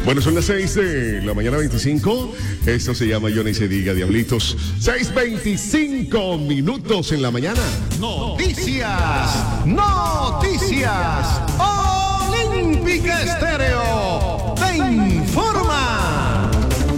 Bueno, son las 6 de la mañana 25. Esto se llama Yo Ni Se Diga, Diablitos. 6:25 minutos en la mañana. Noticias. Olímpica Estéreo te informa.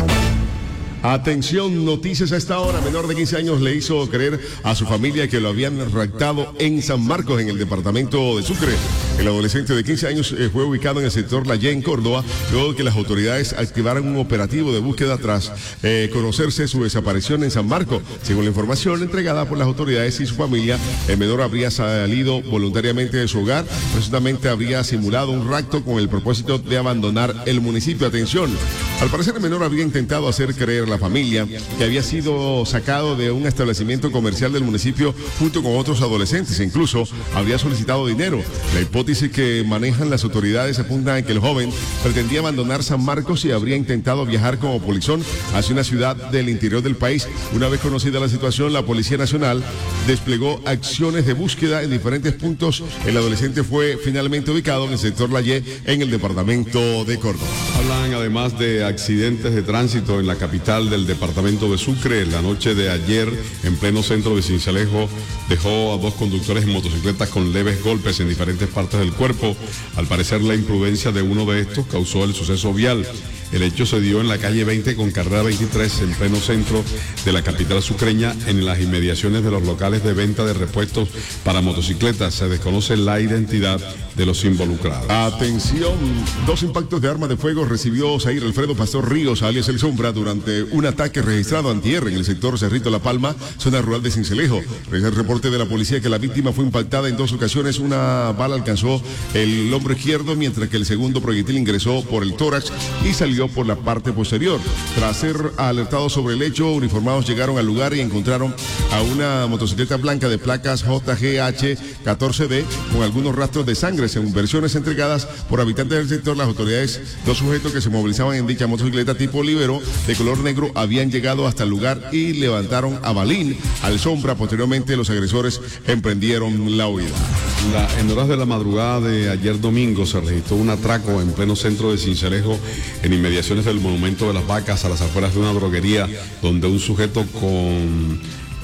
Atención, noticias a esta hora. Menor de 15 años le hizo creer a su familia que lo habían raptado en San Marcos, en el departamento de Sucre. El adolescente de 15 años fue ubicado en el sector La Ye, en Córdoba, luego de que las autoridades activaran un operativo de búsqueda tras conocerse su desaparición en San Marcos. Según la información entregada por las autoridades y su familia, el menor habría salido voluntariamente de su hogar, presuntamente habría simulado un rapto con el propósito de abandonar el municipio. Atención, al parecer el menor habría intentado hacer creer a la familia que había sido sacado de un establecimiento comercial del municipio junto con otros adolescentes e incluso habría solicitado dinero. La hipótesis que manejan las autoridades apunta en que el joven pretendía abandonar San Marcos y habría intentado viajar como polizón hacia una ciudad del interior del país. Una vez conocida la situación, la Policía Nacional desplegó acciones de búsqueda en diferentes puntos. El adolescente fue finalmente ubicado en el sector La Ye, en el departamento de Córdoba. Hablan además de accidentes de tránsito en la capital del departamento de Sucre. La noche de ayer, en pleno centro de Sincelejo, dejó a dos conductores en motocicletas con leves golpes en diferentes partes del cuerpo. Al parecer, la imprudencia de uno de estos causó el suceso vial. El hecho se dio en la calle 20 con carrera 23, en pleno centro de la capital sucreña, en las inmediaciones de los locales de venta de repuestos para motocicletas. Se desconoce la identidad de los involucrados. Atención, 2 impactos de arma de fuego recibió Zair Alfredo Pastor Ríos, alias El Sombra, durante un ataque registrado antier en el sector Cerrito La Palma, zona rural de Sincelejo. Recibe el reporte de la policía que la víctima fue impactada en 2 ocasiones. Una bala alcanzó el hombro izquierdo, mientras que el segundo proyectil ingresó por el tórax y salió por la parte posterior. Tras ser alertados sobre el hecho, uniformados llegaron al lugar y encontraron a una motocicleta blanca de placas JGH 14D con algunos rastros de sangre. Según versiones entregadas por habitantes del sector, las autoridades, 2 sujetos que se movilizaban en dicha motocicleta tipo Libero de color negro habían llegado hasta el lugar y levantaron a balín al Sombra. Posteriormente, los agresores emprendieron la huida. En horas de la madrugada de ayer domingo se registró un atraco en pleno centro de Sincelejo, en inmediaciones del Monumento de las Vacas, a las afueras de una droguería, donde un sujeto con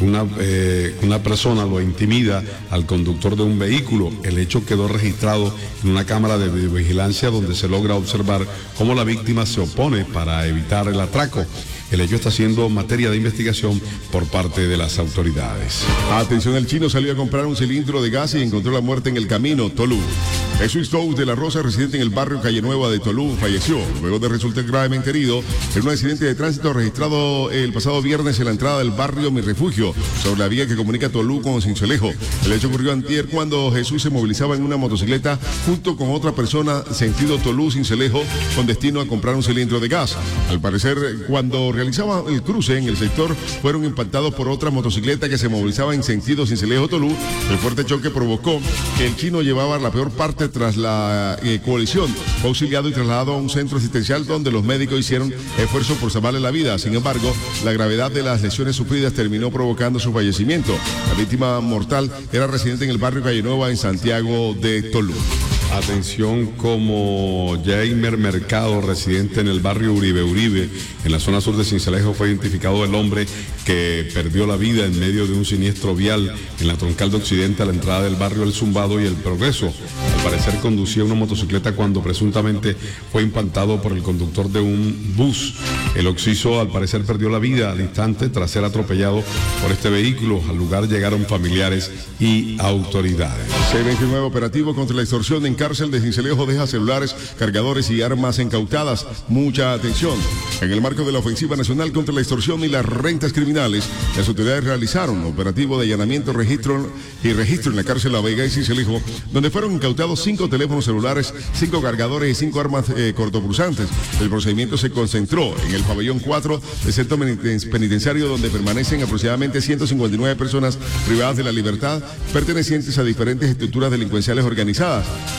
una persona lo intimida al conductor de un vehículo. El hecho quedó registrado en una cámara de vigilancia donde se logra observar cómo la víctima se opone para evitar el atraco. El hecho está siendo materia de investigación por parte de las autoridades. Atención, el chino salió a comprar un cilindro de gas y encontró la muerte en el camino, Tolú. Jesús Tous de la Rosa, residente en el barrio Calle Nueva de Tolú, falleció luego de resultar gravemente herido en un accidente de tránsito registrado el pasado viernes en la entrada del barrio Mi Refugio, sobre la vía que comunica Tolú con Sincelejo. El hecho ocurrió antier cuando Jesús se movilizaba en una motocicleta junto con otra persona sentido Tolú-Sincelejo con destino a comprar un cilindro de gas. Al parecer, cuando realizaban el cruce en el sector, fueron impactados por otra motocicleta que se movilizaba en sentido Sincelejo-Tolú. El fuerte choque provocó que el chino llevaba la peor parte tras la colisión. Fue auxiliado y trasladado a un centro asistencial donde los médicos hicieron esfuerzo por salvarle la vida. Sin embargo, la gravedad de las lesiones sufridas terminó provocando su fallecimiento. La víctima mortal era residente en el barrio Calle Nueva, en Santiago de Tolú. Atención, como Jamer Mercado, residente en el barrio Uribe, en la zona sur de Sincelejo, fue identificado el hombre que perdió la vida en medio de un siniestro vial en la troncal de Occidente a la entrada del barrio El Zumbado y El Progreso. Al parecer conducía una motocicleta cuando presuntamente fue impactado por el conductor de un bus. El occiso al parecer perdió la vida al instante tras ser atropellado por este vehículo. Al lugar llegaron familiares y autoridades. 629 operativo contra la extorsión en cárcel de Sincelejo deja celulares, cargadores y armas incautadas. Mucha atención. En el marco de la ofensiva nacional contra la extorsión y las rentas criminales, las autoridades realizaron un operativo de allanamiento, registro en la cárcel La Vega y Sincelejo, donde fueron incautados 5 teléfonos celulares, 5 cargadores y 5 armas cortopulsantes. El procedimiento se concentró en el pabellón 4 del centro penitenciario, donde permanecen aproximadamente 159 personas privadas de la libertad, pertenecientes a diferentes estructuras delincuenciales organizadas.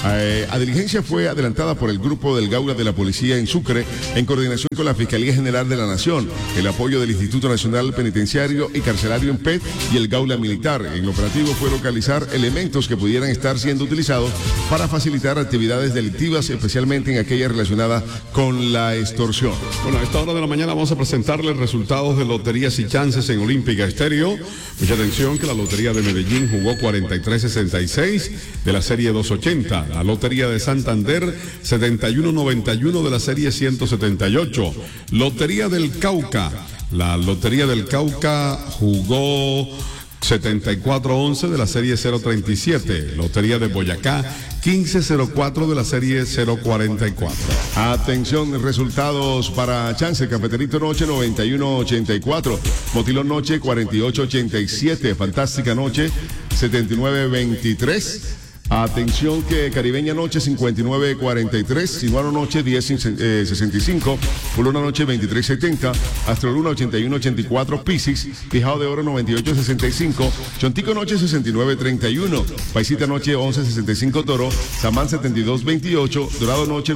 A diligencia fue adelantada por el grupo del Gaula de la Policía en Sucre, en coordinación con la Fiscalía General de la Nación, el apoyo del Instituto Nacional Penitenciario y Carcelario INPET y el Gaula Militar. En el operativo fue localizar elementos que pudieran estar siendo utilizados para facilitar actividades delictivas, especialmente en aquellas relacionadas con la extorsión. Bueno, a esta hora de la mañana vamos a presentarles resultados de loterías y chances en Olímpica Estéreo. Mucha atención que la Lotería de Medellín jugó 43-66 de la serie 280. La Lotería de Santander 71-91 de la serie 178. Lotería del Cauca. La Lotería del Cauca jugó 74-11 de la serie 037. Lotería de Boyacá 15-04 de la serie 044. Atención, resultados para Chance. Cafeterito Noche 91-84. Motilón Noche 48-87. Fantástica Noche 79-23. Atención que Caribeña Noche 59-43, Sinuano Noche 10-65, Fulona Noche 23-70, Astroluna 81-84, Piscis, Pijao de Oro 98-65, Chontico Noche 69-31, Paisita Noche 11-65 Toro, Samán 72-28, Dorado Noche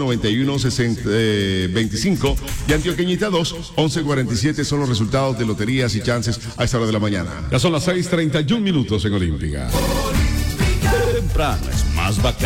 91-25 y Antioqueñita 2, 11-47 son los resultados de loterías y chances a esta hora de la mañana. Ya son las 6:31 en Olímpica. Temprano es más bacán.